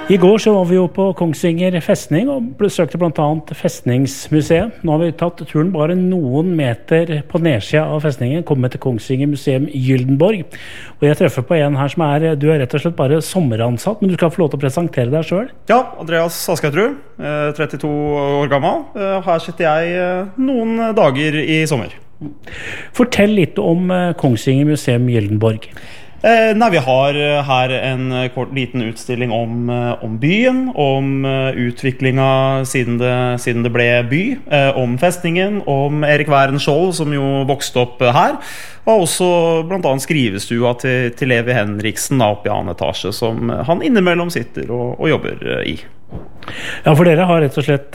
I går så var vi jo på Kongsvinger festning og besøkte blant annet Festningsmuseet. Nå har vi tatt turen bare noen meter på nedsida av festningen, kommet til Kongsvinger museum Gyldenborg. Og jeg treffer på en her som du er rett og slett bare sommeransatt, men du skal få lov til å presentere deg selv. Ja, Andreas Askautrud, 32 år gammel. Her sitter jeg noen dager i sommer. Fortell litt om Kongsvinger museum Gyldenborg. Nei, vi har her en kort liten utstilling om byen, om utviklinga siden det ble by, om festningen, om Erik Væren Skjold, som jo vokste opp her, og også blant annet skrivestua til Levi Henriksen oppe i annen etasje, som han innimellom sitter og jobber i. Ja, for dere har rett og slett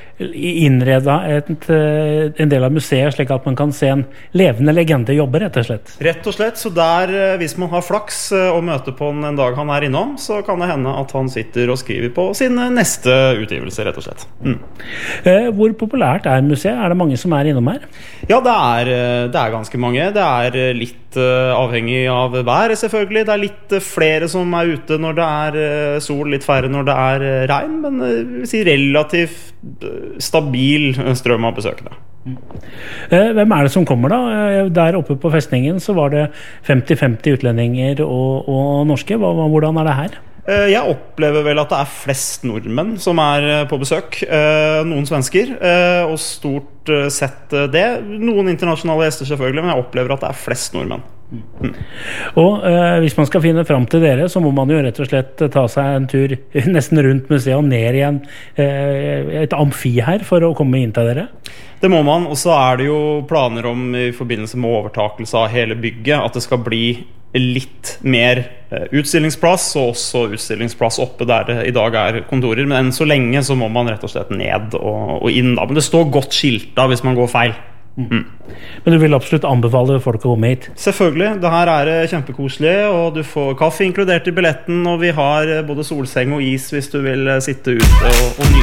innredet en del av museet slik at man kan se en levende legende jobbe, rett og slett. Rett og slett, så hvis man har flaks og møter på en dag han er innom, så kan det hende at han sitter og skriver på sin neste utgivelse, rett og slett. Hvor populært er museet? Er det mange som er innom her? Ja, det er ganske mange. Det er litt avhengig av været, selvfølgelig. Det er litt flere som er ute når det er sol, litt færre når det er regn, men jeg vil si relativt stabil strøm av besøkende. Hvem er det som kommer da? Der oppe på festningen så var det 50-50 utlendinger og norske. Hvordan er det her? Jeg opplever vel at det er flest nordmenn som er på besøk, noen svensker, og stort sett det. Noen internasjonale gjester selvfølgelig, men jeg opplever at det er flest nordmenn. Og hvis man skal finne frem til dere, så må man jo rett og slett ta seg en tur nesten rundt museet og ned igjen et amfi her for å komme inn til dere. Det må man, og så er det jo planer om i forbindelse med overtakelse av hele bygget at det skal bli litt mer utstillingsplass, og også utstillingsplass oppe der det i dag er kontorer, men enn så lenge så må man rett og slett ned og inn da, men det står godt skilt da hvis man går feil. Men du vil absolutt anbefale folk å komme hit? Selvfølgelig, det her er kjempekoselig, og du får kaffe inkludert i billetten, og vi har både solseng og is hvis du vil sitte ute og nyte.